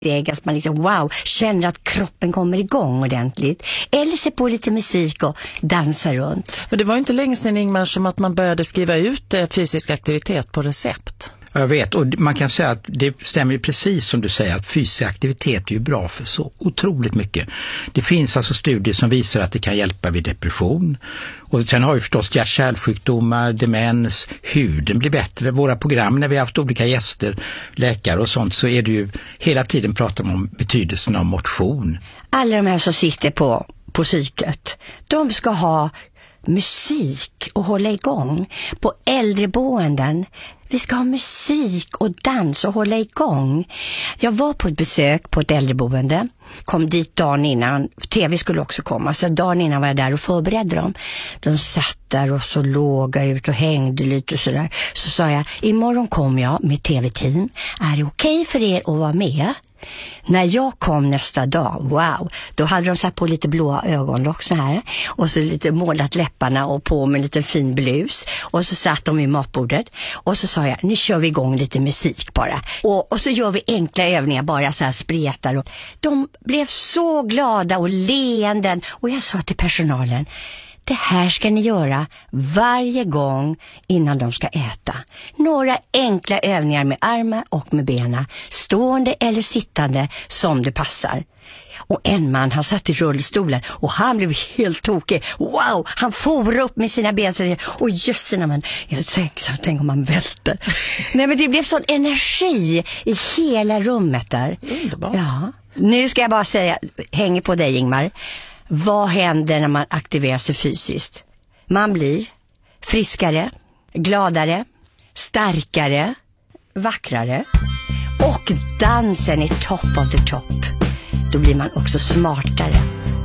Att man liksom, wow, känner att kroppen kommer igång ordentligt. Eller se på lite musik och dansa runt. Men det var ju inte länge sedan, Ingmar, som att man började skriva ut fysisk aktivitet på recept. Jag vet, och man kan säga att det stämmer precis som du säger, att fysisk aktivitet är ju bra för så otroligt mycket. Det finns alltså studier som visar att det kan hjälpa vid depression. Och sen har vi förstås hjärt-kärlsjukdomar, demens, huden blir bättre. Våra program när vi har haft olika gäster, läkare och sånt, så är det ju hela tiden pratar om betydelsen av motion. Alla de här som sitter på psyket, de ska ha musik och hålla igång. På äldreboenden, vi ska ha musik och dans och hålla igång. Jag var på ett besök på ett äldreboende, kom dit dagen innan, tv skulle också komma, så dagen innan var jag där och förberedde dem. De satt där och så låga ut och hängde lite och sådär. Så sa jag, imorgon kommer jag med tv-team, är det okej för er att vara med? När jag kom nästa dag, wow, då hade de satt på lite blåa ögonlock så här, och så lite målat läpparna och på med lite fin blus, och så satt de vid matbordet och så sa jag, nu kör vi igång lite musik bara, och så gör vi enkla övningar, bara så här spretar, och de blev så glada och leenden, och jag sa till personalen, det här ska ni göra varje gång innan de ska äta. Några enkla övningar med armar och med benen, stående eller sittande som det passar. Och en man, han satt i rullstolen och han blev helt tokig. Wow, han for upp med sina ben och jösserna, men jag tänkte om man välter. Nej, men det blev sån energi i hela rummet där. Underbart. Ja. Nu ska jag bara säga, hänger på dig, Ingmar. Vad händer när man aktiverar sig fysiskt? Man blir friskare, gladare, starkare, vackrare. Och dansen är top of the top. Då blir man också smartare.